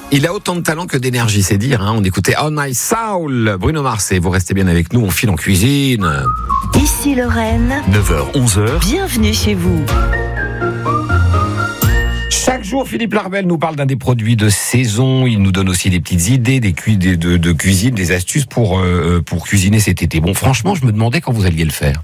Il a autant de talent que d'énergie, c'est dire. On écoutait On My Soul, Bruno Mars. Et vous restez bien avec nous, on file en cuisine. Ici Lorraine, 9h, 11h. bienvenue chez vous. Chaque jour, Philippe Larbel nous parle d'un des produits de saison. Il nous donne aussi des petites idées de cuisine, des astuces pour cuisiner cet été. Bon, franchement, je me demandais quand vous alliez le faire.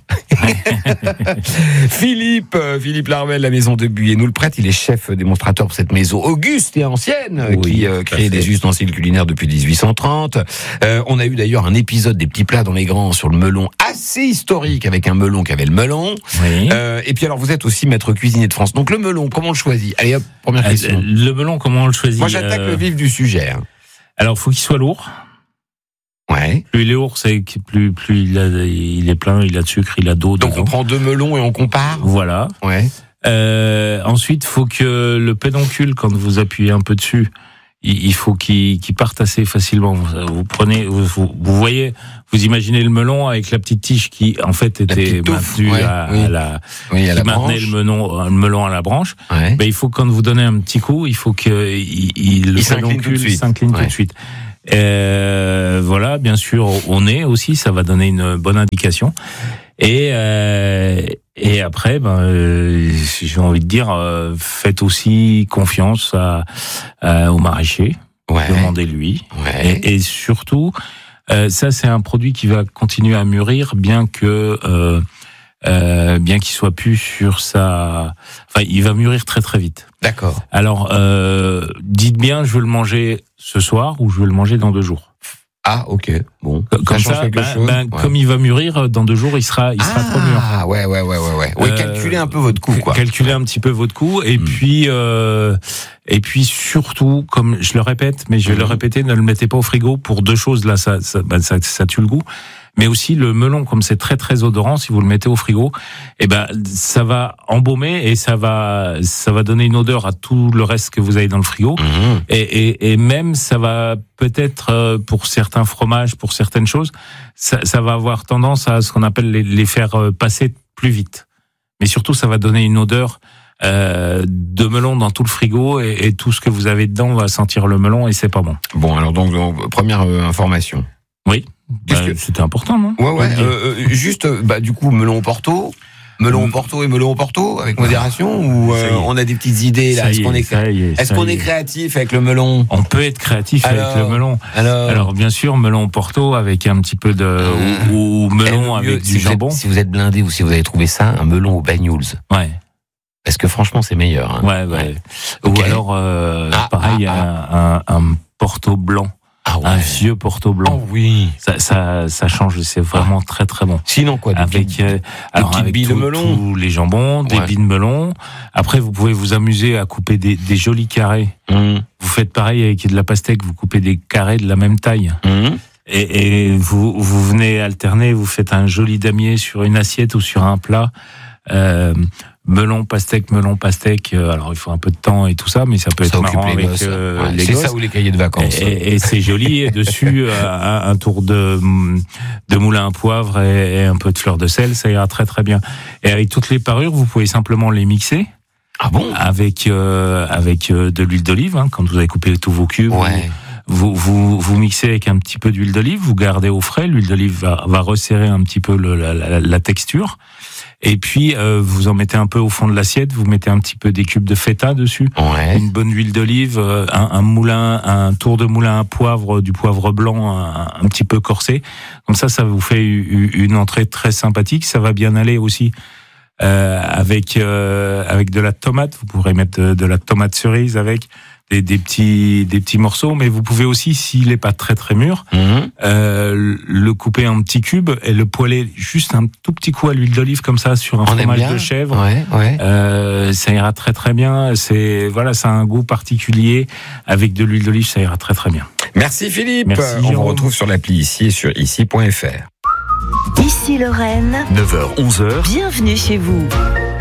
Philippe Larbel, la maison de Buyer nous le prête. Il est chef démonstrateur pour cette maison auguste et ancienne qui crée des ustensiles culinaires depuis 1830. On a eu d'ailleurs un épisode des petits plats dans les grands sur le melon, assez historique, avec un melon qui avait le melon. Oui. Et puis alors, vous êtes aussi maître cuisinier de France. Donc le melon, comment on le choisit? Allez hop, première question. Le melon, comment on le choisit? Moi, j'attaque le vif du sujet. Alors, faut qu'il soit lourd. Ouais. Plus il est lourd, c'est que plus il est plein, il a de sucre, il a d'eau. Donc dedans. on prend 2 melons et on compare. Voilà. Ouais. Ensuite, faut que le pédoncule, quand vous appuyez un peu dessus, il faut qu'il parte assez facilement. Vous prenez, vous voyez, vous imaginez le melon avec la petite tige qui, en fait, était maintenue à la maintenait le melon à la branche. Ouais. Ben, il faut, quand vous donnez un petit coup, il faut que le pédoncule s'incline tout de suite. Voilà, bien sûr, au nez aussi, ça va donner une bonne indication. Et après, j'ai envie de dire, faites aussi confiance au maraîcher. Ouais. Demandez-lui. Ouais. Et surtout, ça c'est un produit qui va continuer à mûrir, bien qu'il soit plus sur il va mûrir très très vite. D'accord. Alors, dites bien, je veux le manger ce soir ou je veux le manger dans 2 jours. Ah, ok. Bon. Comme change ça, quelque chose. Ouais. comme il va mûrir, dans 2 jours, il sera trop mûr. Ah, ouais. Oui, calculez un peu votre coût, quoi. Calculez un petit peu votre coût, et puis surtout, comme je le répète, mais je vais le répéter, ne le mettez pas au frigo pour 2 choses. Là, ça tue le goût. Mais aussi le melon, comme c'est très très odorant, si vous le mettez au frigo, ça va embaumer et ça va donner une odeur à tout le reste que vous avez dans le frigo. Et même ça va peut-être pour certains fromages, pour certaines choses, ça va avoir tendance à ce qu'on appelle les faire passer plus vite. Mais surtout, ça va donner une odeur de melon dans tout le frigo et tout ce que vous avez dedans va sentir le melon et c'est pas bon. Bon, alors donc première information. Oui. C'était important, non? Ouais. Juste, du coup, melon au Porto. Melon au Porto et melon au Porto, avec modération, ou on a des petites idées là? Est-ce qu'on est créatif avec le melon? On peut être créatif avec le melon. Alors bien sûr, melon au Porto avec un petit peu de ou melon avec du jambon. Si vous êtes blindé ou si vous avez trouvé ça, un melon au bagnols. Ouais. Parce que franchement, c'est meilleur. Ouais. Okay. Ou alors pareil, un Porto blanc. Ah ouais. Un vieux Porto blanc. Oh oui. Ça change, c'est vraiment très très bon. Sinon quoi? Avec billes de melon, tous les jambons, des billes de melon. Après, vous pouvez vous amuser à couper des jolis carrés. Vous faites pareil avec de la pastèque, vous coupez des carrés de la même taille. Et vous venez alterner, vous faites un joli damier sur une assiette ou sur un plat. Melon, pastèque. Alors, il faut un peu de temps et tout ça, mais ça peut être marrant avec les gosses. C'est ça ou les cahiers de vacances. Et c'est joli. Et dessus, un tour de moulin à poivre et un peu de fleur de sel, ça ira très très bien. Et avec toutes les parures, vous pouvez simplement les mixer. Ah bon? Avec de l'huile d'olive, quand vous avez coupé tous vos cubes. Ouais. Vous mixez avec un petit peu d'huile d'olive, vous gardez au frais. L'huile d'olive va resserrer un petit peu la texture. Et puis, vous en mettez un peu au fond de l'assiette, vous mettez un petit peu des cubes de feta dessus, une bonne huile d'olive, un tour de moulin à poivre, du poivre blanc un petit peu corsé. Comme ça vous fait une entrée très sympathique. Ça va bien aller aussi avec de la tomate. Vous pourrez mettre de la tomate cerise avec des petits morceaux, mais vous pouvez aussi, s'il est pas très très mûr, le couper en petits cubes et le poêler juste un tout petit coup à l'huile d'olive comme ça sur un fromage de chèvre. Ça ira très très bien. Ça a un goût particulier avec de l'huile d'olive, ça ira très très bien. Merci Philippe. Merci, on vous retrouve sur l'appli ici et sur ici.fr. Ici Lorraine, 9h, 11h. bienvenue chez vous.